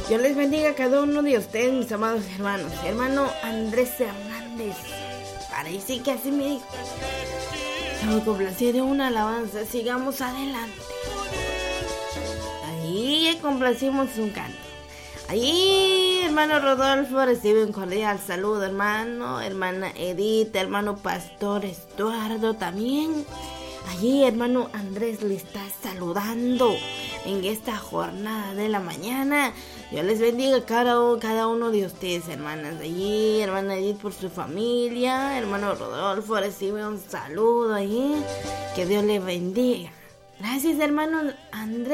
Dios les bendiga a cada uno de ustedes, mis amados hermanos. Hermano Andrés Hernández, parece que así me dijo. Estamos complacidos de una alabanza, sigamos adelante. Ahí complacimos un canto. Ahí, hermano Rodolfo, recibe un cordial saludo, hermano. Hermana Edith, hermano Pastor Estuardo también. Allí, hermano Andrés le está saludando en esta jornada de la mañana. Dios les bendiga a cada uno de ustedes, hermanas. Allí, hermana Edith por su familia. Hermano Rodolfo recibe un saludo allí. Que Dios les bendiga. Gracias, hermano Andrés.